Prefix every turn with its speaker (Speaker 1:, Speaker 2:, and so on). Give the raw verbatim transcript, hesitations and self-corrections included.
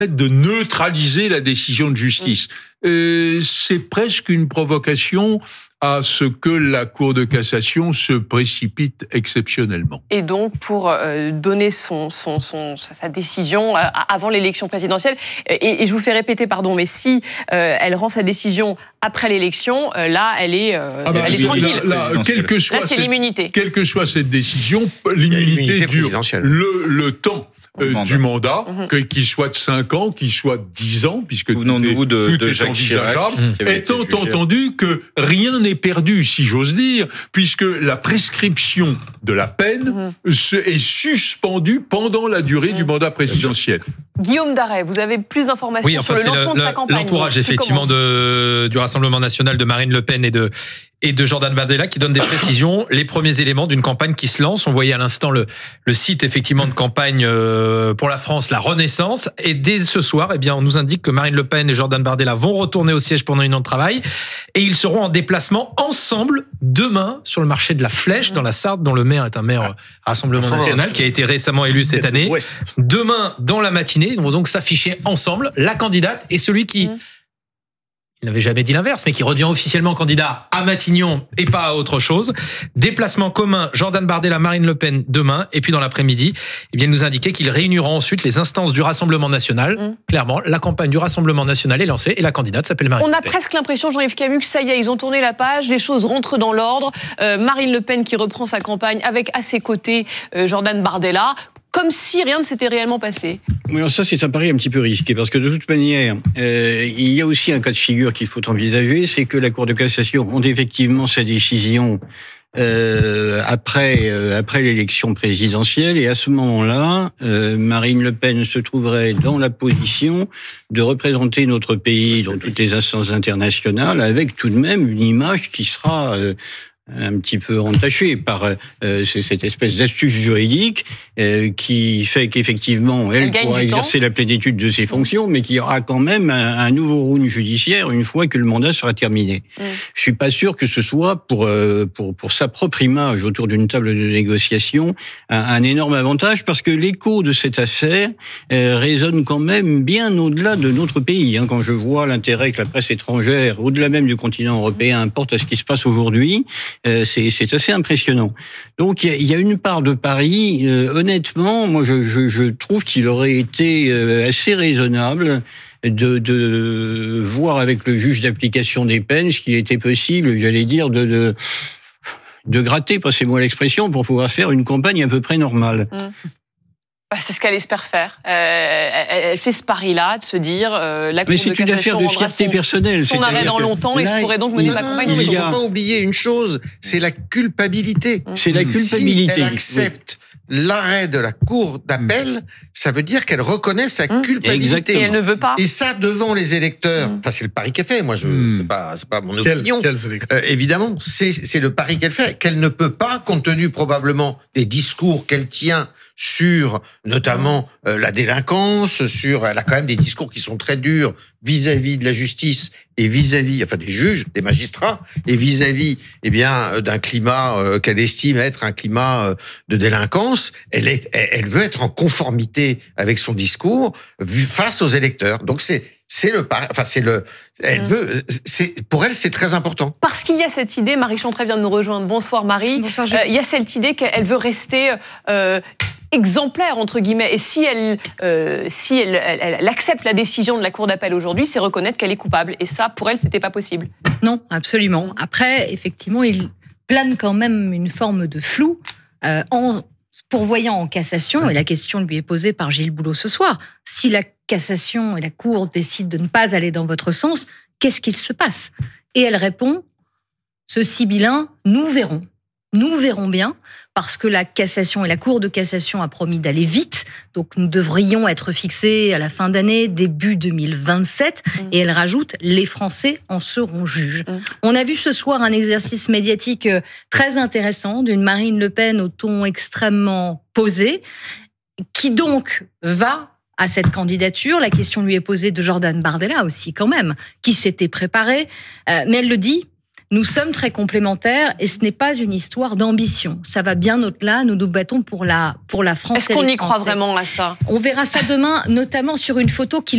Speaker 1: de neutraliser la décision de justice. Mmh. Euh, c'est presque une provocation à ce que la Cour de cassation se précipite exceptionnellement.
Speaker 2: Et donc, pour euh, donner son, son, son, sa décision euh, avant l'élection présidentielle, et, et je vous fais répéter, pardon, mais si euh, elle rend sa décision après l'élection, euh, là, elle est, euh,
Speaker 1: ah bah,
Speaker 2: elle est tranquille.
Speaker 1: Là, là, quelle que soit
Speaker 2: là, c'est
Speaker 1: cette,
Speaker 2: l'immunité.
Speaker 1: Quelle que soit cette décision, l'immunité dure le, le temps. Euh, mandat. du mandat, mmh. qu'il soit de cinq ans, qu'il soit de dix ans, puisque tout est,
Speaker 3: de,
Speaker 1: tout
Speaker 3: de
Speaker 1: est
Speaker 3: Jacques
Speaker 1: envisageable,
Speaker 3: Chirac,
Speaker 1: étant entendu que rien n'est perdu, si j'ose dire, puisque la prescription de la peine mmh. est suspendue pendant la durée mmh. du mandat présidentiel.
Speaker 2: Guillaume Darey, vous avez plus d'informations
Speaker 4: oui, enfin,
Speaker 2: sur le lancement
Speaker 4: le,
Speaker 2: de sa campagne.
Speaker 4: L'entourage, effectivement, de, du Rassemblement national de Marine Le Pen et de, et de Jordan Bardella qui donne des précisions, les premiers éléments d'une campagne qui se lance. On voyait à l'instant le, le site, effectivement, de campagne pour la France, la Renaissance. Et dès ce soir, eh bien, on nous indique que Marine Le Pen et Jordan Bardella vont retourner au siège pendant une heure de travail. Et ils seront en déplacement ensemble demain sur le marché de la Flèche, dans la Sarthe, dont le maire est un maire Rassemblement national qui a été récemment élu cette année. Demain, dans la matinée, ils vont donc s'afficher ensemble, la candidate et celui qui... Mmh. Il n'avait jamais dit l'inverse, mais qui redevient officiellement candidat à Matignon et pas à autre chose. Déplacement commun, Jordan Bardella, Marine Le Pen demain, et puis dans l'après-midi, eh bien, il nous indiquait qu'il réunira ensuite les instances du Rassemblement national. Mmh. Clairement, la campagne du Rassemblement national est lancée et la candidate s'appelle Marine
Speaker 2: On
Speaker 4: Le
Speaker 2: a
Speaker 4: Pen.
Speaker 2: presque l'impression, Jean-Yves Camus, que ça y est, ils ont tourné la page, les choses rentrent dans l'ordre. Euh, Marine Le Pen qui reprend sa campagne avec à ses côtés euh, Jordan Bardella, comme si rien ne s'était réellement passé.
Speaker 5: Oui, alors ça, c'est un pari un petit peu risqué, parce que de toute manière, euh, il y a aussi un cas de figure qu'il faut envisager, c'est que la Cour de cassation rend effectivement sa décision euh, après euh, après l'élection présidentielle, et à ce moment-là, euh, Marine Le Pen se trouverait dans la position de représenter notre pays dans toutes les instances internationales, avec tout de même une image qui sera... Euh, un petit peu entaché par euh, cette espèce d'astuce juridique euh, qui fait qu'effectivement, elle, elle pourra exercer temps. la plénitude de ses fonctions, mais qu'il y aura quand même un, un nouveau round judiciaire une fois que le mandat sera terminé. Mm. Je suis pas sûr que ce soit pour euh, pour pour sa propre image autour d'une table de négociation un, un énorme avantage, parce que l'écho de cette affaire euh, résonne quand même bien au-delà de notre pays. Hein, quand je vois l'intérêt que la presse étrangère, au-delà même du continent européen, porte à ce qui se passe aujourd'hui, Euh, c'est, c'est assez impressionnant. Donc il y, y a une part de pari. Euh, honnêtement, moi je, je, je trouve qu'il aurait été euh, assez raisonnable de, de voir avec le juge d'application des peines ce qu'il était possible, j'allais dire, de, de, de gratter, passez-moi l'expression, pour pouvoir faire une campagne à peu près normale.
Speaker 2: Mmh. C'est ce qu'elle espère faire. Euh, elle, elle fait ce pari-là, de se dire... Euh, la
Speaker 5: Mais c'est une affaire de fierté
Speaker 2: son,
Speaker 5: personnelle.
Speaker 2: Son arrêt dans longtemps, là, et je pourrais donc mener ma campagne.
Speaker 6: Il ne faut pas oublier une chose, c'est la culpabilité.
Speaker 5: C'est la culpabilité.
Speaker 6: Si elle accepte oui. l'arrêt de la cour d'appel, ça veut dire qu'elle reconnaît sa mmh. culpabilité.
Speaker 2: Et elle ne veut pas.
Speaker 6: Et ça, devant les électeurs, enfin, mmh. c'est le pari qu'elle fait. Moi, je, mmh. c'est pas, c'est pas mon opinion. Quel, quel euh, évidemment, c'est, c'est le pari qu'elle fait. Qu'elle ne peut pas, compte tenu probablement des discours qu'elle tient sur notamment euh, la délinquance, sur elle a quand même des discours qui sont très durs vis-à-vis de la justice et vis-à-vis, enfin des juges, des magistrats, et vis-à-vis, eh bien, d'un climat euh, qu'elle estime être un climat euh, de délinquance. Elle est, elle, elle veut être en conformité avec son discours face aux électeurs. Donc c'est c'est le, enfin c'est le, elle mmh. veut, c'est pour elle c'est très important.
Speaker 2: Parce qu'il y a cette idée, Marie Chantrey vient de nous rejoindre. Bonsoir Marie.
Speaker 7: Bonsoir.
Speaker 2: Euh, il y a cette idée qu'elle veut rester euh, exemplaire entre guillemets. Et si elle, euh, si elle, elle, elle accepte la décision de la cour d'appel aujourd'hui, c'est reconnaître qu'elle est coupable. Et ça, pour elle, c'était pas possible.
Speaker 7: Non, absolument. Après, effectivement, il plane quand même une forme de flou euh, en pourvoyant en cassation. Et la question lui est posée par Gilles Boulot ce soir. Si la cassation et la cour décident de ne pas aller dans votre sens, qu'est-ce qu'il se passe? Et elle répond, ce sibyllin, nous verrons. Nous verrons bien, parce que la cassation et la Cour de cassation a promis d'aller vite, donc nous devrions être fixés à la fin d'année, début deux mille vingt-sept, mmh. et elle rajoute, les Français en seront juges. Mmh. On a vu ce soir un exercice médiatique très intéressant d'une Marine Le Pen au ton extrêmement posé, qui donc va à cette candidature. La question lui est posée de Jordan Bardella aussi, quand même, qui s'était préparé, euh, mais elle le dit, nous sommes très complémentaires et ce n'est pas une histoire d'ambition. Ça va bien au-delà, nous nous battons pour la, pour la France.
Speaker 2: Est-ce qu'on y croit vraiment à ça?
Speaker 7: On verra ça demain, notamment sur une photo qui